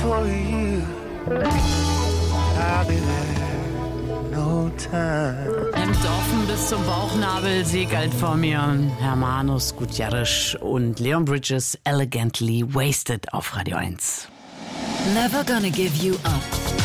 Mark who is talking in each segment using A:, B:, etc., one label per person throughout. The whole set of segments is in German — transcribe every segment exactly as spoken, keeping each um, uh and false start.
A: for you. I'll be there, no time.
B: Hemdorfen bis zum Bauchnabel segelt vor mir Hermanos Gutierrez und Leon Bridges Elegantly Wasted auf Radio eins.
C: Never gonna give you up.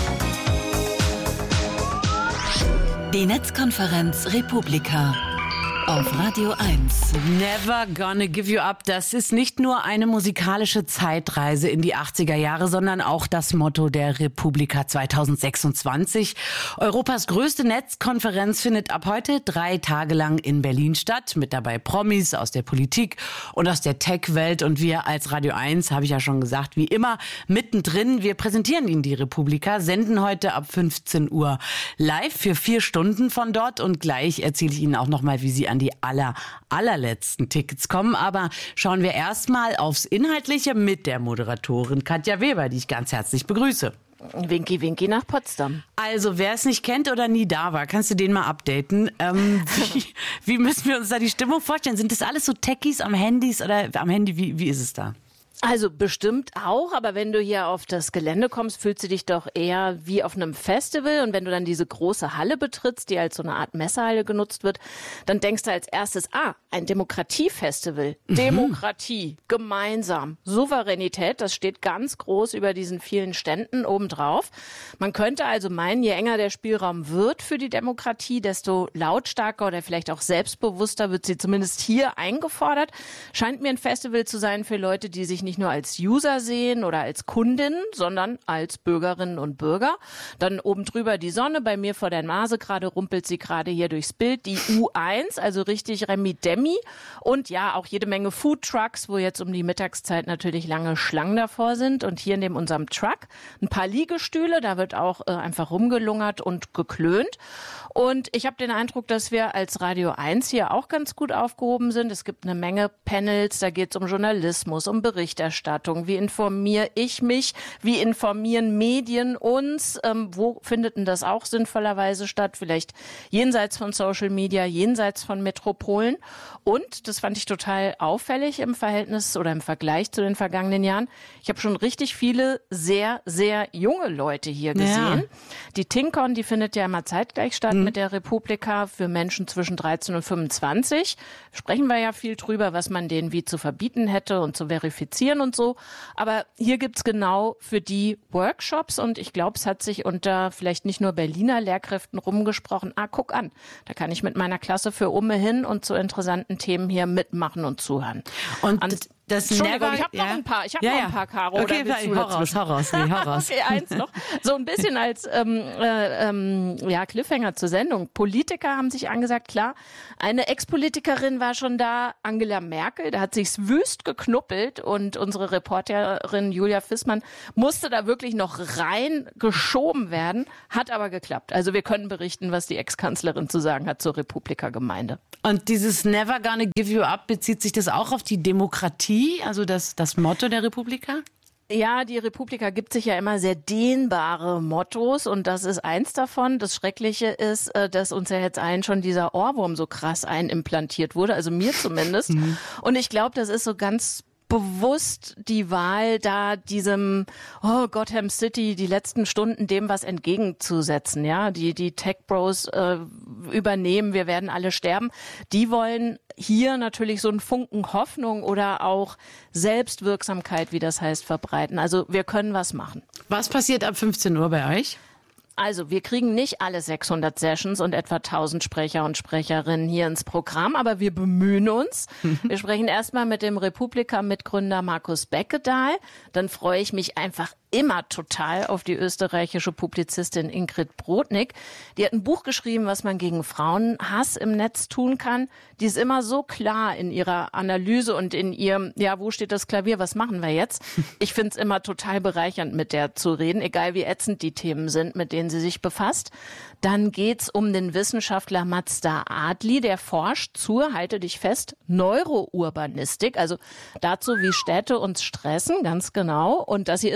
C: Die Netzkonferenz Republika auf Radio eins.
B: Never gonna give you up. Das ist nicht nur eine musikalische Zeitreise in die achtziger Jahre, sondern auch das Motto der Republika zwanzig sechsundzwanzig. Europas größte Netzkonferenz findet ab heute drei Tage lang in Berlin statt. Mit dabei Promis aus der Politik und aus der Tech-Welt. Und wir als Radio eins, habe ich ja schon gesagt, wie immer mittendrin. Wir präsentieren Ihnen die Republika, senden heute ab fünfzehn Uhr live für vier Stunden von dort. Und gleich erzähle ich Ihnen auch nochmal, wie Sie an die aller, allerletzten Tickets kommen. Aber schauen wir erstmal aufs Inhaltliche mit der Moderatorin Katja Weber, die ich ganz herzlich begrüße.
D: Winky, winky nach Potsdam.
B: Also, wer es nicht kennt oder nie da war, kannst du den mal updaten. Ähm, wie, wie müssen wir uns da die Stimmung vorstellen? Sind das alles so Techies am Handys oder am Handy? Wie, wie ist es da?
D: Also bestimmt auch, aber wenn du hier auf das Gelände kommst, fühlst du dich doch eher wie auf einem Festival. Und wenn du dann diese große Halle betrittst, die als so eine Art Messehalle genutzt wird, dann denkst du als erstes, ah, ein Demokratiefestival. Mhm. Demokratie, gemeinsam, Souveränität, das steht ganz groß über diesen vielen Ständen obendrauf. Man könnte also meinen, je enger der Spielraum wird für die Demokratie, desto lautstarker oder vielleicht auch selbstbewusster wird sie zumindest hier eingefordert. Scheint mir ein Festival zu sein für Leute, die sich nicht nur als User sehen oder als Kundinnen, sondern als Bürgerinnen und Bürger. Dann oben drüber die Sonne, bei mir vor der Nase gerade rumpelt sie gerade hier durchs Bild. Die U eins, also richtig Remi-Demi. Und ja, auch jede Menge Foodtrucks, wo jetzt um die Mittagszeit natürlich lange Schlangen davor sind. Und hier neben unserem Truck ein paar Liegestühle, da wird auch äh, einfach rumgelungert und geklönt. Und ich habe den Eindruck, dass wir als Radio eins hier auch ganz gut aufgehoben sind. Es gibt eine Menge Panels, da geht es um Journalismus, um Berichterstattung. Wie informiere ich mich? Wie informieren Medien uns? Ähm, wo findet denn das auch sinnvollerweise statt? Vielleicht jenseits von Social Media, jenseits von Metropolen. Und, das fand ich total auffällig im Verhältnis oder im Vergleich zu den vergangenen Jahren, ich habe schon richtig viele sehr, sehr junge Leute hier gesehen. Ja. Die TinCon, die findet ja immer zeitgleich statt mhm. mit der Republika für Menschen zwischen dreizehn und fünfundzwanzig. Sprechen wir ja viel drüber, was man denen wie zu verbieten hätte und zu verifizieren und so. Aber hier gibt's genau für die Workshops und ich glaube, es hat sich unter vielleicht nicht nur Berliner Lehrkräften rumgesprochen. Ah, guck an, da kann ich mit meiner Klasse für Umme hin und zu interessanten Themen hier mitmachen und zuhören.
B: Und und das
D: Entschuldigung,
B: never,
D: ich habe
B: ja.
D: noch ein paar, ich habe
B: ja,
D: noch
B: ja.
D: ein paar, Caro.
B: Okay,
D: oder
B: hau raus, hau raus, nee, hau raus.
D: Okay, eins noch. So ein bisschen als ähm, äh, ähm, ja, Cliffhanger zur Sendung. Politiker haben sich angesagt, klar, eine Ex-Politikerin war schon da, Angela Merkel, da hat sich's wüst geknuppelt und unsere Reporterin Julia Fissmann musste da wirklich noch reingeschoben werden, hat aber geklappt. Also wir können berichten, was die Ex-Kanzlerin zu sagen hat zur Republika-Gemeinde.
B: Und dieses Never gonna give you up, bezieht sich das auch auf die Demokratie, also das, das Motto der Republika?
D: Ja, die Republika gibt sich ja immer sehr dehnbare Mottos und das ist eins davon. Das Schreckliche ist, dass uns ja jetzt allen schon dieser Ohrwurm so krass einimplantiert wurde, also mir zumindest. Mhm. Und ich glaube, das ist so ganz bewusst die Wahl, da diesem oh, Gotham City die letzten Stunden dem was entgegenzusetzen. Ja, die die Tech Bros äh, übernehmen, wir werden alle sterben. Die wollen hier natürlich so einen Funken Hoffnung oder auch Selbstwirksamkeit, wie das heißt, verbreiten. Also wir können was machen.
B: Was passiert ab fünfzehn Uhr bei euch?
D: Also, wir kriegen nicht alle sechshundert Sessions und etwa tausend Sprecher und Sprecherinnen hier ins Programm, aber wir bemühen uns. Wir sprechen erstmal mit dem Republika-Mitgründer Markus Beckedahl. Dann freue ich mich einfach immer total auf die österreichische Publizistin Ingrid Brodnik. Die hat ein Buch geschrieben, was man gegen Frauenhass im Netz tun kann. Die ist immer so klar in ihrer Analyse und in ihrem, ja, wo steht das Klavier, was machen wir jetzt? Ich finde es immer total bereichernd, mit der zu reden, egal wie ätzend die Themen sind, mit denen sie sich befasst. Dann geht's um den Wissenschaftler Mazda Adli, der forscht zur, halte dich fest, Neurourbanistik, also dazu, wie Städte uns stressen, ganz genau. Und das hier ist natürlich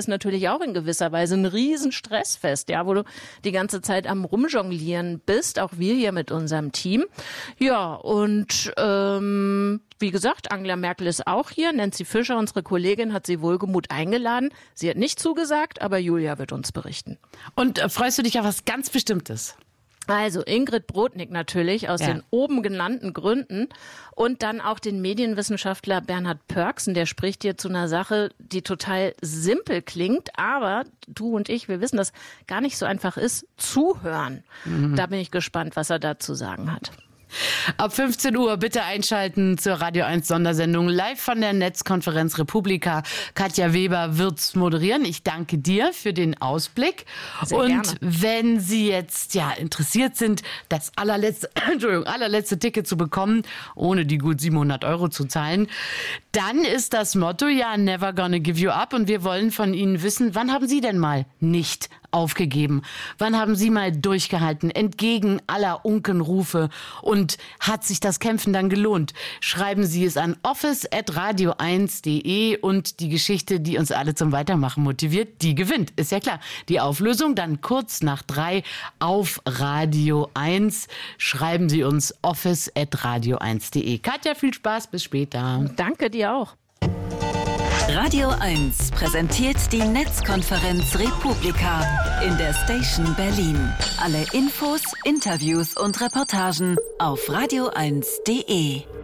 D: natürlich auch in gewisser Weise ein riesen Stressfest, ja, wo du die ganze Zeit am Rumjonglieren bist, auch wir hier mit unserem Team. Ja, und ähm, wie gesagt, Angela Merkel ist auch hier. Nancy Fischer, unsere Kollegin, hat sie wohlgemut eingeladen. Sie hat nicht zugesagt, aber Julia wird uns berichten.
B: Und äh, freust du dich auf was ganz Bestimmtes?
D: Also Ingrid Brodnik natürlich aus ja. den oben genannten Gründen und dann auch den Medienwissenschaftler Bernhard Pörksen, der spricht hier zu einer Sache, die total simpel klingt, aber du und ich, wir wissen, dass gar nicht so einfach ist, zuhören. Mhm. Da bin ich gespannt, was er dazu sagen hat.
B: Ab fünfzehn Uhr bitte einschalten zur Radio eins Sondersendung live von der Netzkonferenz Republika. Katja Weber wird's moderieren. Ich danke dir für den Ausblick.
D: Sehr
B: Und
D: gerne.
B: wenn Sie jetzt ja interessiert sind, das allerletzte, Entschuldigung, allerletzte Ticket zu bekommen, ohne die gut siebenhundert Euro zu zahlen, dann ist das Motto ja Never Gonna Give You Up. Und wir wollen von Ihnen wissen, wann haben Sie denn mal nicht aufgegeben? Wann haben Sie mal durchgehalten, entgegen aller Unkenrufe? Und hat sich das Kämpfen dann gelohnt? Schreiben Sie es an office at radio eins punkt de und die Geschichte, die uns alle zum Weitermachen motiviert, die gewinnt. Ist ja klar. Die Auflösung dann kurz nach drei auf Radio eins. Schreiben Sie uns office at radio eins punkt de. Katja, viel Spaß, bis später.
D: Danke dir auch.
C: Radio eins präsentiert die Netzkonferenz Republika in der Station Berlin. Alle Infos, Interviews und Reportagen auf radio eins punkt de.